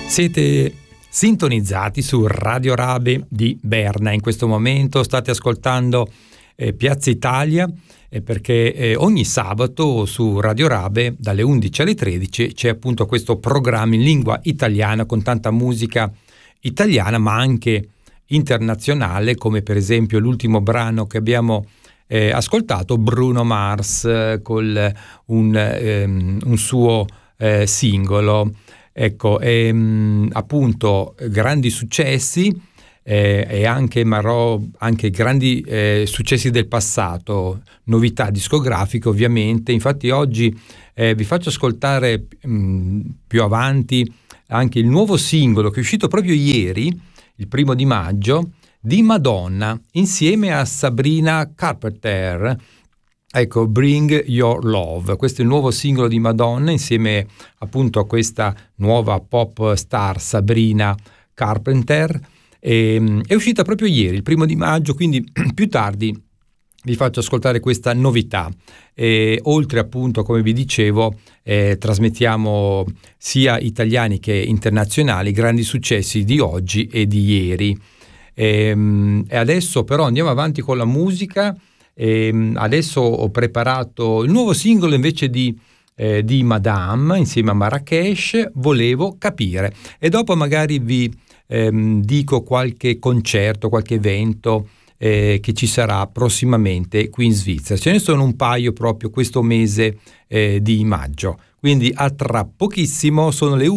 Siete sintonizzati su Radio Rabe di Berna. In questo momento state ascoltando Piazza Italia, perché ogni sabato su Radio Rabe dalle 11 alle 13 c'è appunto questo programma in lingua italiana con tanta musica italiana ma anche internazionale, come per esempio l'ultimo brano che abbiamo ascoltato, Bruno Mars, con un suo singolo. Ecco, appunto grandi successi e anche grandi successi del passato, novità discografiche ovviamente. Infatti oggi vi faccio ascoltare più avanti anche il nuovo singolo che è uscito proprio ieri, il 1 maggio, di Madonna insieme a Sabrina Carpenter. Ecco, Bring Your Love, questo è il nuovo singolo di Madonna insieme appunto a questa nuova pop star Sabrina Carpenter. È uscita proprio ieri, il 1 maggio, quindi più tardi vi faccio ascoltare questa novità. Oltre appunto, come vi dicevo, trasmettiamo sia italiani che internazionali, grandi successi di oggi e di ieri. E adesso però andiamo avanti con la musica. Adesso ho preparato il nuovo singolo invece di Madame insieme a Marrakesh, Volevo capire, e dopo magari vi dico qualche concerto, qualche evento che ci sarà prossimamente qui in Svizzera. Ce ne sono un paio proprio questo mese di maggio, quindi a tra pochissimo. Sono le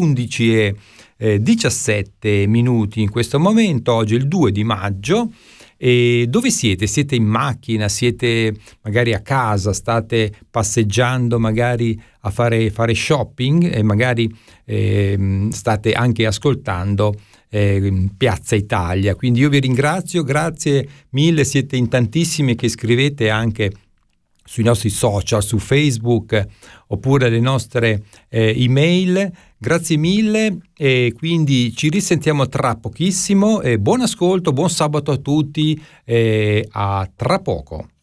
11:17 in questo momento, oggi è il 2 di maggio. E dove siete? Siete in macchina? Siete magari a casa? State passeggiando magari a fare shopping e magari state anche ascoltando Piazza Italia. Quindi io vi ringrazio, grazie mille, siete in tantissimi che scrivete anche sui nostri social, su Facebook oppure le nostre email. Grazie mille e quindi ci risentiamo tra pochissimo. Buon ascolto, buon sabato a tutti e a tra poco.